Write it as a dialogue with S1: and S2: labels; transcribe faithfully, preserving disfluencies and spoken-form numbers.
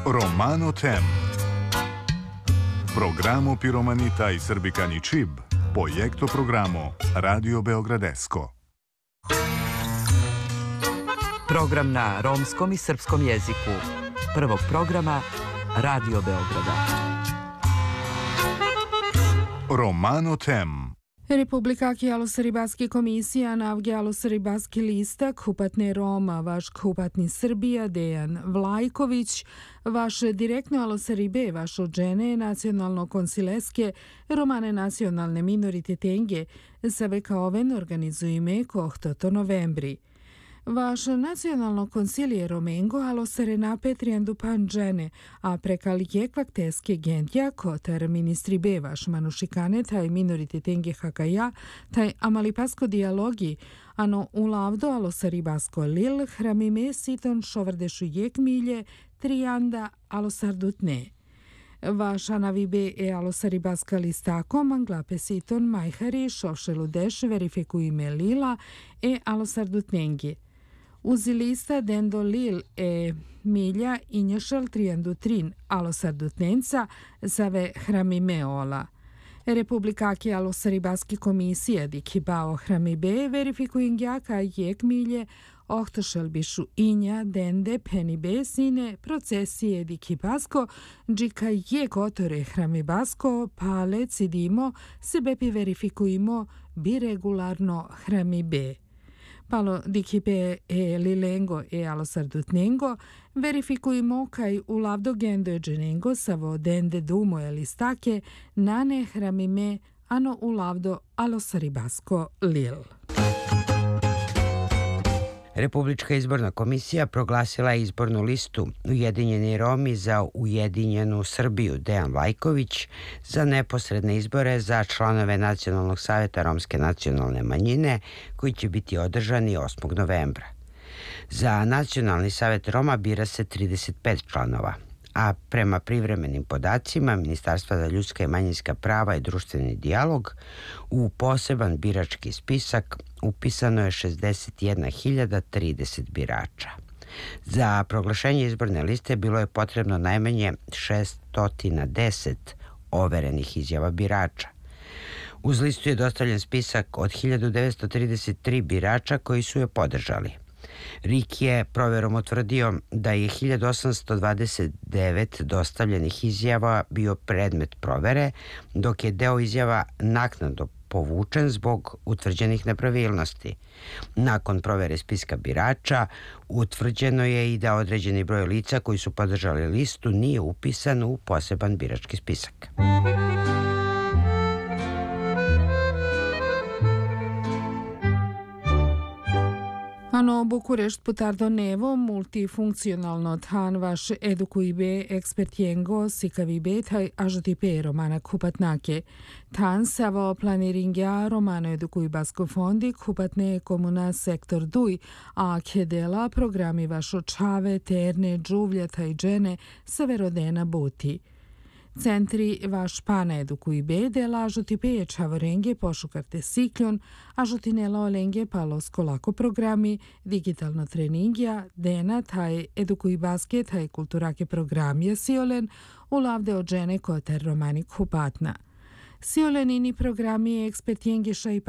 S1: Romano Tem. Programo Piromanita i Srbikani Čib, projekto programo Radio Beogradesko.
S2: Program na romskom i srpskom jeziku. Prvog programa Radio Beograda.
S1: Romano Tem.
S3: Republika Alosaribaski komisija navge Alosaribaski listak Hupatne Roma, vaš Hupatni Srbija, Dejan Vlajković, vaš direktno Alosaribe, vaš od žene nacionalno konsileske, romane nacionalne minorititenge, save kaoven organizujeme kohtoto novembri. Vaš nacionalno konsilije Romengo Alosarenape triandu panđene, a prekali jekvak teske gentja kotar ministri be vaš manušikane taj minorititenge hakaja, taj amalipasko dijalogi, ano ulavdo Alosaribasko lil, hramime siton šovrdešu jek milje, trianda Alosardutne. Vaša navibe e Alosaribaska listako manglape siton majhari šovšeludeš verifikuime lila e Alosardutnengi. Uz lista dendo lil e milja inješal triandu trin Alosardutnenca zave hramimeola. Republika Alosaribaski komisija di kibao hramibe verifikuingjaka jek milje ohtošel bišu inja dende penibe sine procesije di kibasko džika jek otore hramibasko pale cidimo sebepi verifikujimo bi regularno hramibe. Palo dikipe e lilengo e Alosardutnengo verifikujemo kaj ulavdo gendo e dženengo savo dende dumo e listake nane hramime ano ulavdo Alosaribasko lil.
S4: Republička izborna komisija proglasila je izbornu listu Ujedinjeni Romi za Ujedinjenu Srbiju Dejan Vlajković za neposredne izbore za članove Nacionalnog saveta romske nacionalne manjine koji će biti održani osmog novembra. Za Nacionalni savet Roma bira se trideset pet članova, a prema privremenim podacima Ministarstva za ljudska i manjinska prava i društveni dijalog u poseban birački spisak upisano je šezdeset jedna hiljada trideset birača. Za proglašenje izborne liste bilo je potrebno najmanje šesto deset overenih izjava birača. Uz listu je dostavljen spisak od hiljadu devetsto trideset tri birača koji su je podržali. R I K je proverom utvrdio da je hiljadu osamsto dvadeset devet dostavljenih izjava bio predmet provere, dok je deo izjava naknadno povučen zbog utvrđenih nepravilnosti. Nakon provere spiska birača, utvrđeno je i da određeni broj lica koji su podržali listu nije upisan u poseban birački spisak.
S3: Ano Bukurešt putardo nevo multifunkcionalno tan vaš edukuibe ekspertjengo sikavibe taj ažotipe romana kupatnake. Tan savo planiringja romano edukuibasko fondi kupatne komuna sektor duj, a kedela programi vašo čave, terne, džuvlja taj džene severodena buti. Centri vaš pana edukuibe dela ažotipe čavorenge pošukarte sikljon, ažotinela olenge palosko lako programi, digitalno treningja, dena taj edukuibaske taj kulturake programje siolen, ulavde od žene koter romani kupatna. Siolenini programi ekspertjengeša i